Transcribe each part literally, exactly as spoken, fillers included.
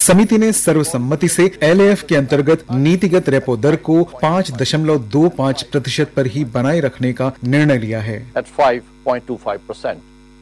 समिति ने सर्वसम्मति से एलएएफ के अंतर्गत नीतिगत रेपो दर को पाँच दशमलव दो पाँच प्रतिशत पर ही बनाए रखने का निर्णय लिया है। At five point two five percent.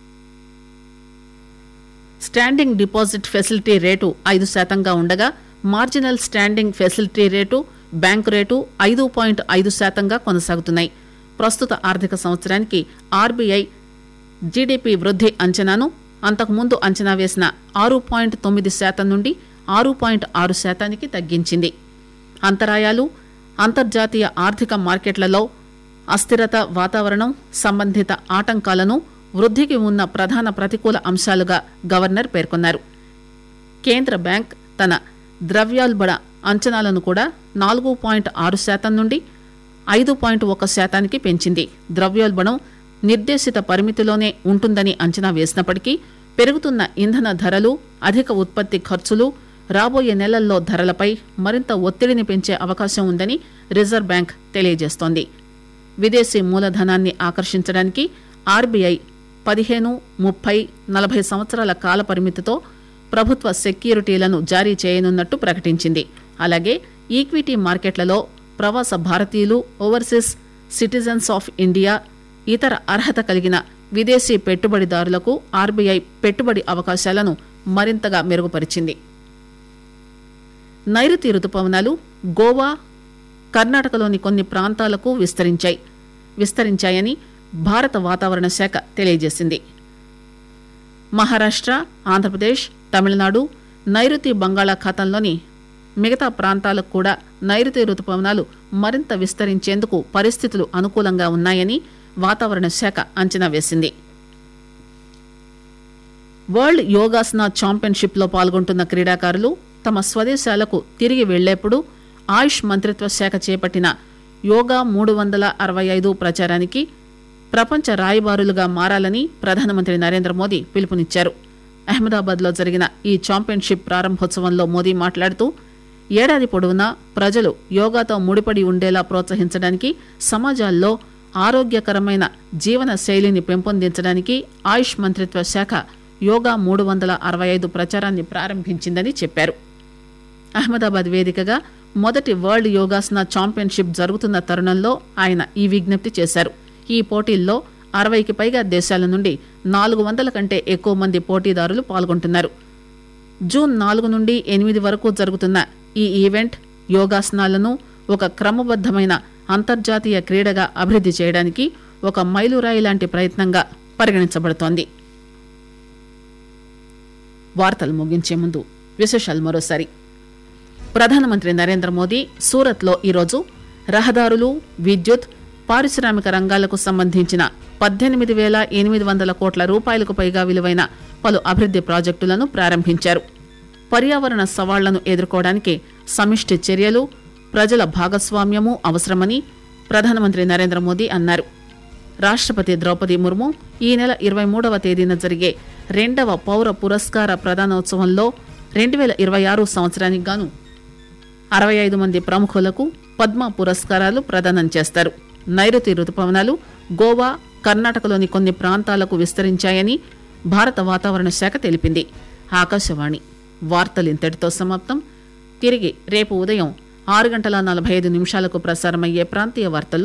Standing deposit facility rate ఐదు శాతంగా ఉండగా marginal standing facility rate bank rate ఐదు పాయింట్ ఐదు శాతంగా కొనసాగుతున్నాయి. ప్రస్తుత ఆర్థిక సంవత్సరానికి ఆర్బీఐ జీడీపీ వృద్ధి అంచనాను అంతకుముందు అంచనా వేసిన ఆరు పాయింట్ తొమ్మిది శాతం నుండి ఆరు పాయింట్ ఆరు శాతానికి తగ్గించింది. అంతరాయాలు, అంతర్జాతీయ ఆర్థిక మార్కెట్లలో అస్థిరత వాతావరణం సంబంధిత ఆటంకాలను వృద్ధికి ఉన్న ప్రధాన ప్రతికూల అంశాలుగా గవర్నర్ పేర్కొన్నారు. కేంద్ర బ్యాంక్ తన ద్రవ్యోల్బణ అంచనాలను కూడా నాలుగు పాయింట్ ఆరు శాతం నుండి ఐదు పాయింట్ ఒక శాతానికి పెంచింది. ద్రవ్యోల్బణం నిర్దేశిత పరిమితిలోనే ఉంటుందని అంచనా వేసినప్పటికీ పెరుగుతున్న ఇంధన ధరలు, అధిక ఉత్పత్తి ఖర్చులు రాబోయే నెలల్లో ధరలపై మరింత ఒత్తిడిని పెంచే అవకాశం ఉందని రిజర్వ్ బ్యాంక్ తెలియజేస్తోంది. విదేశీ మూలధనాన్ని ఆకర్షించడానికి ఆర్బీఐ పదిహేను, ముప్పై, నలభై సంవత్సరాల కాల పరిమితితో ప్రభుత్వ సెక్యూరిటీలను జారీ చేయనున్నట్టు ప్రకటించింది. అలాగే ఈక్విటీ మార్కెట్లలో ప్రవాస భారతీయులు, ఓవర్సీస్ సిటిజన్స్ ఆఫ్ ఇండియా, ఇతర అర్హత కలిగిన విదేశీ పెట్టుబడిదారులకు ఆర్బీఐ పెట్టుబడి అవకాశాలను మరింతగా మెరుగుపరిచింది. నైరుతి రుతుపవనాలు గోవా, కర్ణాటకలోని కొన్ని ప్రాంతాలకు విస్తరించాయి విస్తరించాయని భారత వాతావరణ శాఖ తెలియజేసింది. మహారాష్ట్ర, ఆంధ్రప్రదేశ్, తమిళనాడు, నైరుతి బంగాళాఖాతంలోని మిగతా ప్రాంతాలకు కూడా నైరుతి రుతుపవనాలు మరింత విస్తరించేందుకు పరిస్థితులు అనుకూలంగా ఉన్నాయని వాతావరణ శాఖ అంచనా వేసింది. వరల్డ్ యోగాసన ఛాంపియన్షిప్ లో పాల్గొంటున్న క్రీడాకారులు తమ స్వదేశాలకు తిరిగి వెళ్లేప్పుడు ఆయుష్ మంత్రిత్వ శాఖ చేపట్టిన యోగా మూడు వందల అరవై ఐదు ప్రచారానికి ప్రపంచ రాయబారులుగా మారాలని ప్రధానమంత్రి నరేంద్ర మోదీ పిలుపునిచ్చారు. అహ్మదాబాద్ లో జరిగిన ఈ ఛాంపియన్షిప్ ప్రారంభోత్సవంలో మోదీ మాట్లాడుతూ ఏడాది పొడవునా ప్రజలు యోగాతో ముడిపడి ఉండేలా ప్రోత్సహించడానికి, సమాజాల్లో ఆరోగ్యకరమైన జీవన శైలిని పెంపొందించడానికి ఆయుష్ మంత్రిత్వ శాఖ యోగా మూడు వందల అరవై ఐదు ప్రచారాన్ని ప్రారంభించిందని చెప్పారు. అహ్మదాబాద్ వేదికగా మొదటి వరల్డ్ యోగాసన ఛాంపియన్షిప్ జరుగుతున్న తరుణంలో ఆయన ఈ విజ్ఞప్తి చేశారు. ఈ పోటీల్లో అరవైకి పైగా దేశాల నుండి నాలుగు వందల కంటే ఎక్కువ మంది పోటీదారులు పాల్గొంటున్నారు. జూన్ నాలుగు నుండి ఎనిమిది వరకు జరుగుతున్న ఈ ఈవెంట్ యోగాసనాలను ఒక క్రమబద్దమైన అంతర్జాతీయ క్రీడగా అభివృద్ది చేయడానికి ఒక మైలురాయి లాంటి ప్రయత్నంగా పరిగణించబడుతోంది. వార్తలు ముగించే ముందు విశేషాలు మరోసారి. ప్రధానమంత్రి నరేంద్ర మోదీ సూరత్లో ఈరోజు రహదారులు, విద్యుత్, పారిశ్రామిక రంగాలకు సంబంధించిన పద్దెనిమిది వేల ఎనిమిది వందల కోట్ల రూపాయలకు పైగా విలువైన పలు అభివృద్ది ప్రాజెక్టులను ప్రారంభించారు. పర్యావరణ సవాళ్లను ఎదుర్కోవడానికి సమిష్టి చర్యలు, ప్రజల భాగస్వామ్యము అవసరమని ప్రధానమంత్రి నరేంద్ర మోదీ అన్నారు. రాష్టపతి ద్రౌపది ముర్ము ఈ నెల ఇరవై మూడవ తేదీన జరిగే రెండవ పౌర పురస్కార ప్రదానోత్సవంలో రెండు వేల ఇరవై ఆరు సంవత్సరానికి గాను అరవై ఐదు మంది ప్రముఖులకు పద్మ పురస్కారాలు ప్రదానం చేస్తారు. నైరుతి రుతుపవనాలు గోవా, కర్ణాటకలోని కొన్ని ప్రాంతాలకు విస్తరించాయని భారత వాతావరణ శాఖ తెలిపింది. ఆకాశవాణి వార్తలు ఇంతటితో సమాప్తం. తిరిగి రేపు ఉదయం ఆరు గంటల నలభై ఐదు నిమిషాలకు ప్రసారమయ్యే ప్రాంతీయ వార్తల్లో